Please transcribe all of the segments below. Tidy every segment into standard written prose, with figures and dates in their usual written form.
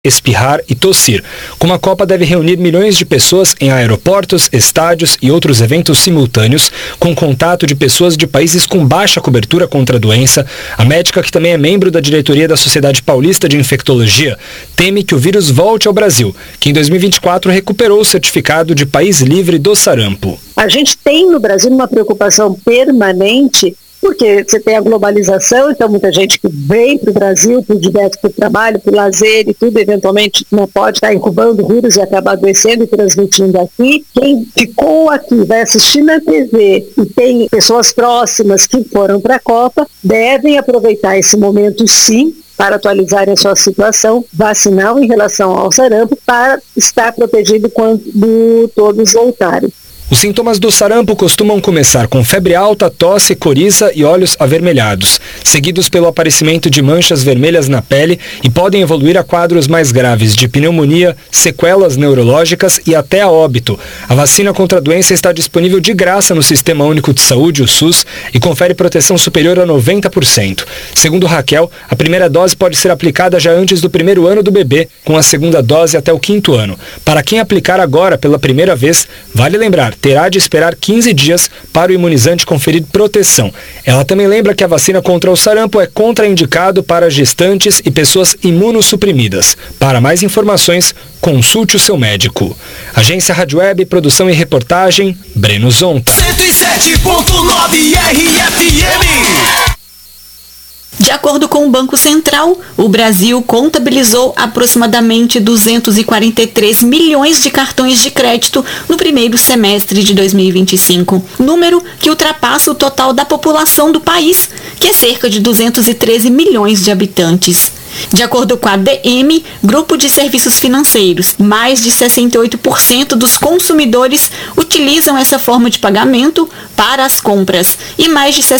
espirrar e tossir. Como a Copa deve reunir milhões de pessoas em aeroportos, estádios e outros eventos simultâneos, com contato de pessoas de países com baixa cobertura contra a doença, a médica, que também é membro da diretoria da Sociedade Paulista de Infectologia, teme que o vírus volte ao Brasil, que em 2024 recuperou o certificado de país livre do sarampo. A gente tem no Brasil uma preocupação permanente, porque você tem a globalização, então muita gente que vem para o Brasil, por direto para o trabalho, para o lazer e tudo, eventualmente não pode estar incubando o vírus e acabar adoecendo e transmitindo aqui. Quem ficou aqui, vai assistir na TV e tem pessoas próximas que foram para a Copa, devem aproveitar esse momento sim, para atualizarem a sua situação vacinal em relação ao sarampo, para estar protegido quando todos voltarem. Os sintomas do sarampo costumam começar com febre alta, tosse, coriza e olhos avermelhados, seguidos pelo aparecimento de manchas vermelhas na pele, e podem evoluir a quadros mais graves de pneumonia, sequelas neurológicas e até a óbito. A vacina contra a doença está disponível de graça no Sistema Único de Saúde, o SUS, e confere proteção superior a 90%. Segundo Raquel, a primeira dose pode ser aplicada já antes do primeiro ano do bebê, com a segunda dose até o 5º ano. Para quem aplicar agora pela primeira vez, vale lembrar, terá de esperar 15 dias para o imunizante conferir proteção. Ela também lembra que a vacina contra o sarampo é contraindicado para gestantes e pessoas imunossuprimidas. Para mais informações, consulte o seu médico. Agência Rádio Web, produção e reportagem, Breno Zonta. 107.9 RFM. De acordo com o Banco Central, o Brasil contabilizou aproximadamente 243 milhões de cartões de crédito no primeiro semestre de 2025, número que ultrapassa o total da população do país, que é cerca de 213 milhões de habitantes. De acordo com a ADM, Grupo de Serviços Financeiros, mais de 68% dos consumidores utilizam essa forma de pagamento para as compras e mais de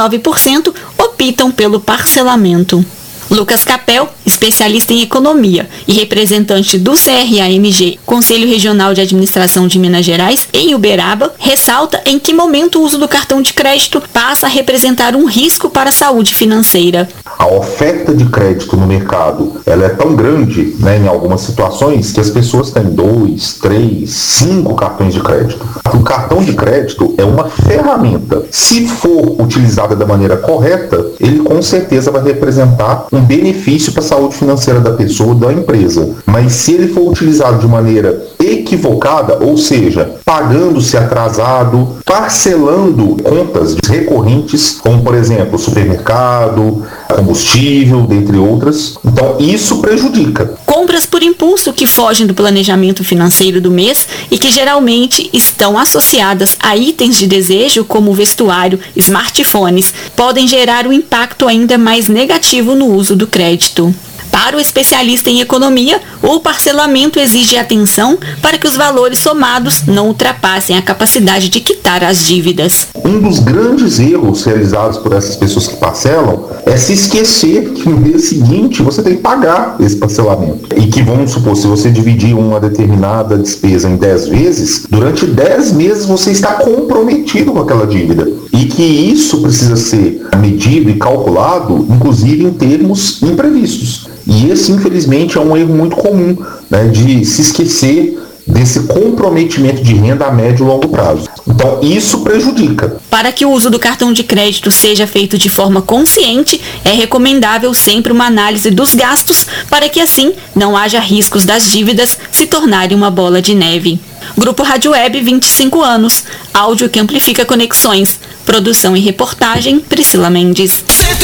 69% optam pelo parcelamento. Lucas Capel, especialista em economia e representante do CRAMG, Conselho Regional de Administração de Minas Gerais, em Uberaba, ressalta em que momento o uso do cartão de crédito passa a representar um risco para a saúde financeira. A oferta de crédito no mercado, ela é tão grande, em algumas situações, que as pessoas têm 2, 3, 5 cartões de crédito. O cartão de crédito é uma ferramenta. Se for utilizada da maneira correta, ele com certeza vai representar um benefício para a saúde financeira da pessoa, da empresa. Mas se ele for utilizado de maneira equivocada, ou seja, pagando-se atrasado, parcelando contas recorrentes, como por exemplo, supermercado, combustível, dentre outras, então isso prejudica. Compras por impulso que fogem do planejamento financeiro do mês e que geralmente estão associadas a itens de desejo como vestuário, smartphones, podem gerar um impacto ainda mais negativo no uso do crédito. Para o especialista em economia, o parcelamento exige atenção para que os valores somados não ultrapassem a capacidade de quitar as dívidas. Um dos grandes erros realizados por essas pessoas que parcelam é se esquecer que no mês seguinte você tem que pagar esse parcelamento. E que, vamos supor, se você dividir uma determinada despesa em 10 vezes, durante 10 meses você está comprometido com aquela dívida. E que isso precisa ser medido e calculado, inclusive em termos imprevistos. E esse, infelizmente, é um erro muito comum, de se esquecer desse comprometimento de renda a médio e longo prazo. Então, isso prejudica. Para que o uso do cartão de crédito seja feito de forma consciente, é recomendável sempre uma análise dos gastos para que, assim, não haja riscos das dívidas se tornarem uma bola de neve. Grupo Rádio Web, 25 anos. Áudio que amplifica conexões. Produção e reportagem, Priscila Mendes.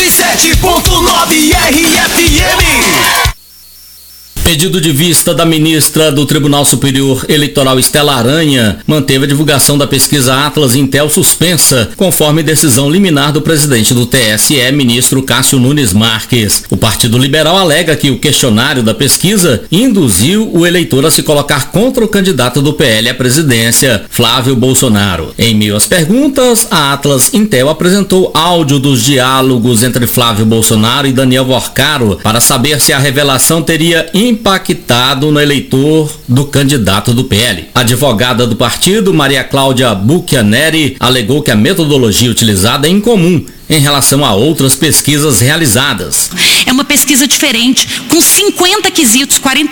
107.9 RFM. Pedido de vista da ministra do Tribunal Superior Eleitoral, Estela Aranha, manteve a divulgação da pesquisa Atlas Intel suspensa, conforme decisão liminar do presidente do TSE, ministro Cássio Nunes Marques. O Partido Liberal alega que o questionário da pesquisa induziu o eleitor a se colocar contra o candidato do PL à presidência, Flávio Bolsonaro. Em meio às perguntas, a Atlas Intel apresentou áudio dos diálogos entre Flávio Bolsonaro e Daniel Vorcaro para saber se a revelação teria impactado no eleitor do candidato do PL. A advogada do partido, Maria Cláudia Bucchianeri, alegou que a metodologia utilizada é incomum em relação a outras pesquisas realizadas. É uma pesquisa diferente, com 50 quesitos, 48